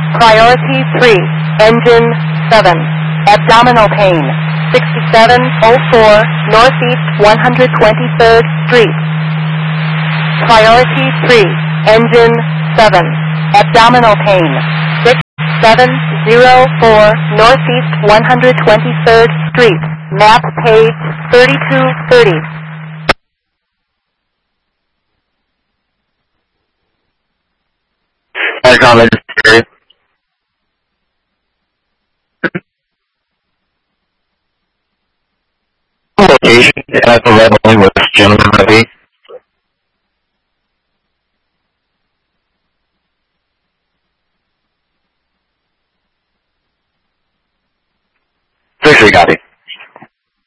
Priority 3, engine 7, abdominal pain, 6704 Northeast 123rd Street. Priority 3, engine 7, abdominal pain, 6704 Northeast 123rd Street, map page 3230. Location at the Red Wing with this gentleman, maybe.